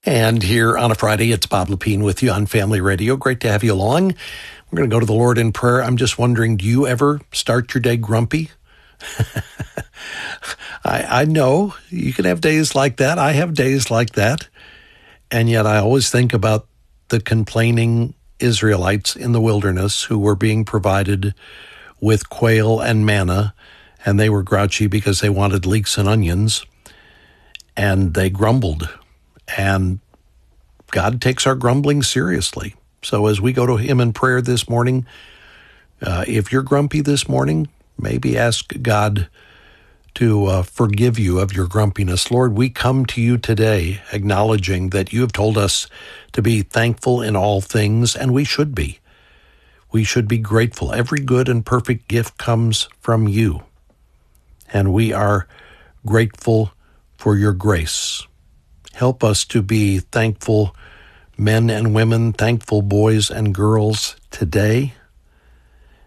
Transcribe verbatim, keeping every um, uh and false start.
And here on a Friday, it's Bob Lepine with you on Family Radio. Great to have you along. We're going to go to the Lord in prayer. I'm just wondering, do you ever start your day grumpy? I, I know you can have days like that. I have days like that. And yet I always think about the complaining Israelites in the wilderness who were being provided with quail and manna, and they were grouchy because they wanted leeks and onions, and they grumbled. And God takes our grumbling seriously. So as we go to him in prayer this morning, uh, if you're grumpy this morning, maybe ask God to uh, forgive you of your grumpiness. Lord, we come to you today acknowledging that you have told us to be thankful in all things, and we should be. We should be grateful. Every good and perfect gift comes from you, and we are grateful for your grace. Help us to be thankful men and women, thankful boys and girls today.